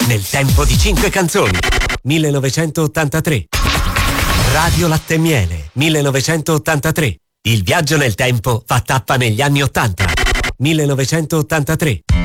nel tempo di 5 canzoni. 1983. Radio Latte e Miele, 1983. Il viaggio nel tempo fa tappa negli anni 80. 1983.